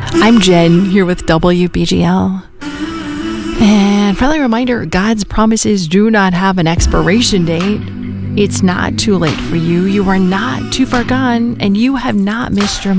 I'm Jen here with WBGL. And friendly reminder, God's promises do not have an expiration date. It's not too late for you. You are not too far gone, and you have not missed your